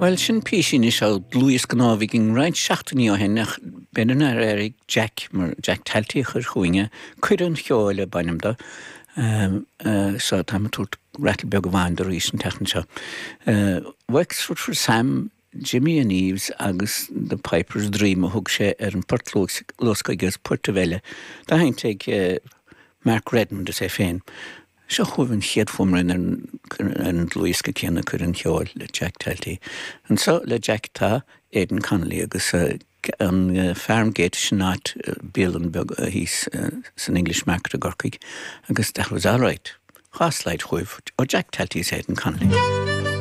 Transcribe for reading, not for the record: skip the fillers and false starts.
Well sin písin is á Louis Gnámhaigh in roiint 16 hen nach benar Eric Jack Talty chur chuoine cuireann cheáile banimda so tá túirt Rattlebeg bháin do rís an techan seo. Wexford for Sam, Jimmy and Eves agus the Piper's Dream a thug sé an Port Losca agus Portavelle. Tá hain teag Mark Redmond is féin. Seo chuhann chiad fumrin an Louis go céanna chur an cheáil le Jack Talty. An so le Jack tá Aidan Connolly agus an Farmgate sinát Bielenberg hís san English market a gorcaig agus that was all right. Chásleid chuibh ó Jack Talty is Aidan Connolly.